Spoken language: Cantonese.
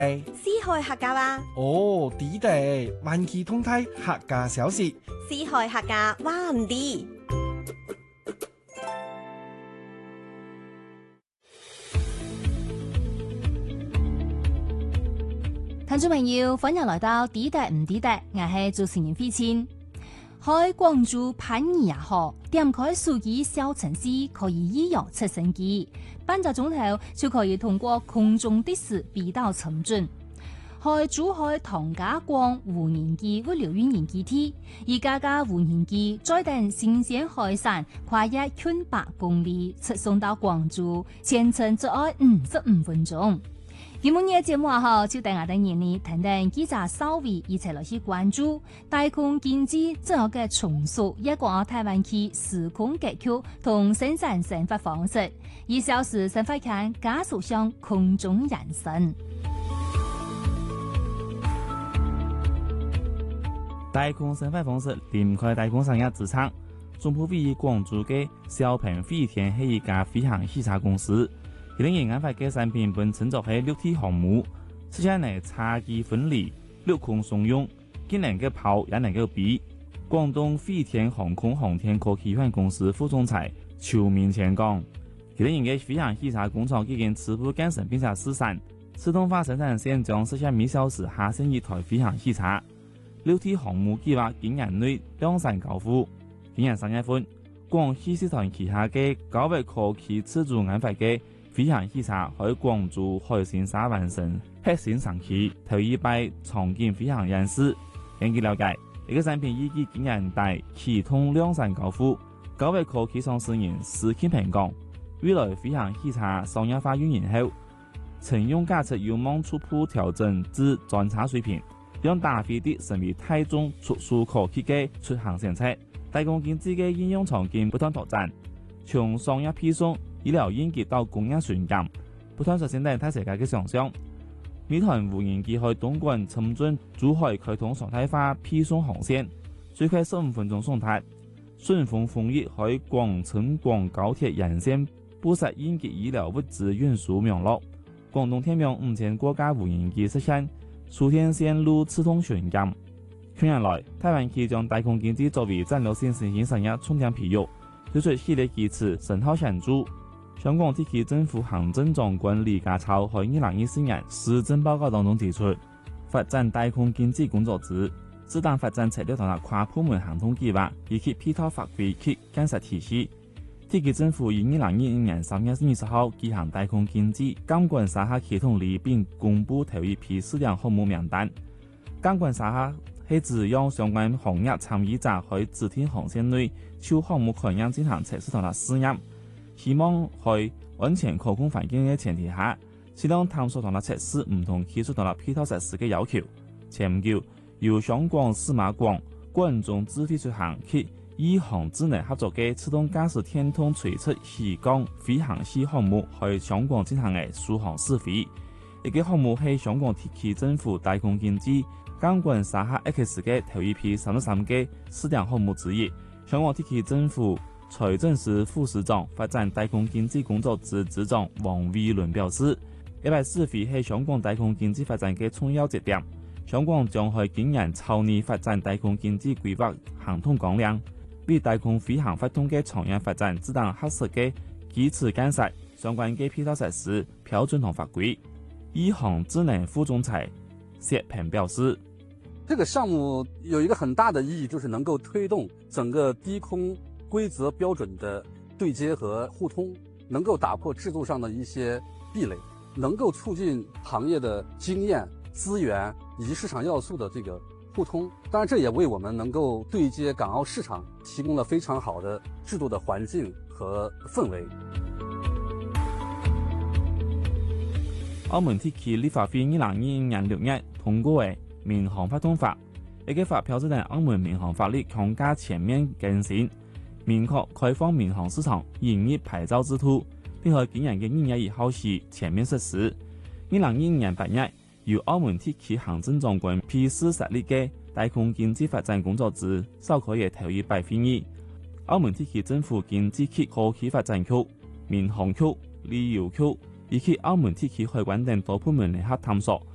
四海客家話， 哦，啲地萬期通梯客家小事， 四海客家話唔啲。 聽眾朋友，歡迎來到啲地唔啲地，我係主持人飛千。喺廣州番禺也好，點開數據小城市可以依約出生機，半個鐘頭就可以通過空中的士飛到深圳。喺珠海唐家港無人機物流運營基地，而家嘅無人機再等新鮮海產跨越100公里，出送到廣州，全程只要55分鐘。今日嘅節目後，就等我哋年呢，聽聽記者稍微一齊來去關注大空經濟怎樣嘅重塑一個台灣區時空結構同生產生活方式，以小時生活圈加速向空中延伸。 大空生活方式離唔開大空商業支撐，總部位於廣州嘅小鵬飛天係一家飛行汽車公司。佢哋研發嘅產品本稱作係六體航母，實現嚟差異分離、陸空雙用，既能夠跑也能夠飛。廣東飛天航空航天科技有限公司副總裁邱明前講，佢哋嘅飛行汽車工廠已經初步建成並且試產，自動化生產線將實現每小時下線一台飛行汽車。六體航母計劃今年內量產交付。今年3月份，廣汽集團旗下嘅高維科技自主研發嘅飛行汽車喺廣州海信沙完成核心上期頭一擺場景飛行演示。根據了解，呢個產品預計今年底啟動量產交付。高維科技創始人施慶平講，未來飛行汽車商業化運營後，乘用駕駛有望初步調整至專車水平，讓大飛的成為大眾觸手可及嘅出行政策。大空經濟嘅應用場景不斷拓展，從商業配送、醫療應急到供應船檢，不斷實現等大世界嘅想象。美團無人機喺東莞、深圳、珠海開通常態化配送航線，最快15分鐘送達。順豐豐益喺廣深廣高鐵沿線布設應急醫療物資運輸網絡。廣東天命5000國家無人機實現蘇天線路自動巡檢。去年來，台灣區將大空經濟作為戰略性新興產業重點培育，推出系列機次成效顯著。香港特區政府行政長官李家超喺2014年施政報告當中提出，發展大空經濟工作組、適當發展策略同埋跨部門行動計劃，以及配套法規及監察體系。特區政府於2021年3月20號舉行大空經濟監管沙盒系統裡，並公布頭一批試點項目名單。監管沙盒係指讓相關行業參與者喺指定航線內就項目採樣進行測試同埋試驗，希望喺安全可控環境嘅前提下，適當探索同埋測試唔同技術同埋配套設施嘅要求。前叫由香港數碼廣、廣中智慧出行及宇航智能合作嘅自動駕駛天通垂直起降飛行器項目喺香港進行嘅首航試飛。呢個項目係香港特區政府大空經濟監管沙盒 X 嘅頭一批33個試點項目之一。香港特區政府財政司副司長、發展大空經濟工作組組長黃偉倫表示，呢擺試飛係香港大空經濟發展嘅重要節點。香港將喺今年朝內發展大空經濟規劃行動綱領，為大空飛行活動嘅長遠發展制定合適嘅基礎建設、相關嘅配套設施、標準同法規。宇航智能副總裁謝平表示， 這個項目有一個很大的意義，就是能夠推動整個低空規則標準的對接和互通，能夠打破制度上的一些壁壘，能夠促進行業的經驗、資源以及市場要素的這個互通。當然，這也為我們能夠對接港澳市場提供了非常好的制度的環境和氛圍。 澳門特區立法會2021年6月通過嘅民航發通法，呢個法標誌着澳門民航法律強加全面更新，明確開放民航市場營業牌照制度，並喺今年嘅2月1號起全面實施。2021年8月，由澳門特區行政長官批示設立嘅大空經濟發展工作組召開嘅頭一擺會議，澳門特區政府經濟及科技發展局、民航局、旅遊局以及澳門特區海關等多部門聯合探索，